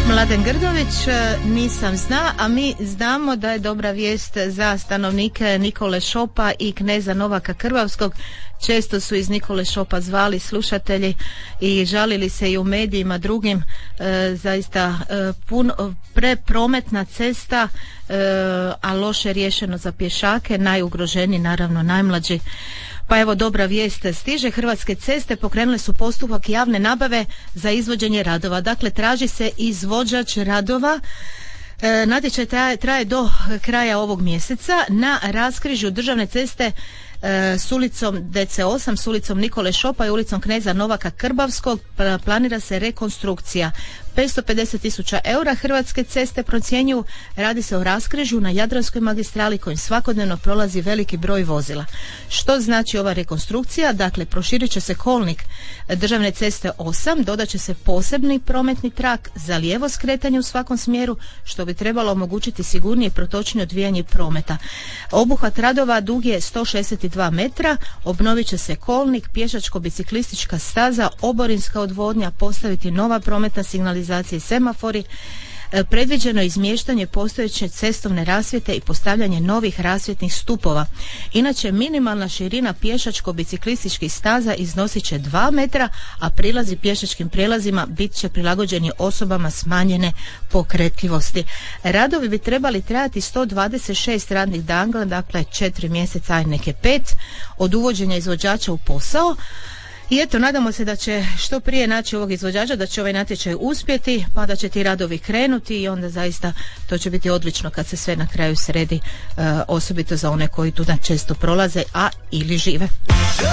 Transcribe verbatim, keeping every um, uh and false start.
Mladen Grdović, Nisam zna, a mi znamo da je dobra vijest za stanovnike Nikole Šopa i kneza Novaka Krvavskog. Često su iz Nikole Šopa zvali slušatelji i žalili se i u medijima drugim, e, zaista e, pun, preprometna cesta, e, a loše riješeno za pješake, najugroženiji naravno najmlađi. Pa evo dobra vijest stiže, Hrvatske ceste pokrenule su postupak javne nabave za izvođenje radova. Dakle, traži se izvođač radova. E, natječaj traje, traje do kraja ovog mjeseca. Na raskrižju državne ceste e, s ulicom D C osam, s ulicom Nikole Šopa i ulicom kneza Novaka Krbavskog planira se rekonstrukcija. petsto pedeset tisuća eura Hrvatske ceste procjenjuju. Radi se o raskrižju na Jadranskoj magistrali kojim svakodnevno prolazi veliki broj vozila. Što znači ova rekonstrukcija? Dakle, proširit će se kolnik državne ceste osam, dodat će se posebni prometni trak za lijevo skretanje u svakom smjeru, što bi trebalo omogućiti sigurnije i protočnije odvijanje prometa. Obuhvat radova dug je sto šezdeset dva metra, obnovit će se kolnik, pješačko-biciklistička staza, oborinska odvodnja, postaviti nova prometna signalizacija i semafori. Predviđeno je izmještanje postojeće cestovne rasvjete i postavljanje novih rasvjetnih stupova. Inače, minimalna širina pješačko-biciklističkih staza iznosit će dva metra, a prilazi pješačkim prijelazima bit će prilagođeni osobama smanjene pokretljivosti. Radovi bi trebali trajati sto dvadeset šest radnih dana, dakle četiri mjeseca, a neke pet, od uvođenja izvođača u posao. I eto, nadamo se da će što prije naći ovog izvođača, da će ovaj natječaj uspjeti, pa da će ti radovi krenuti i onda zaista to će biti odlično kad se sve na kraju sredi, e, osobito za one koji tu često prolaze, a ili žive.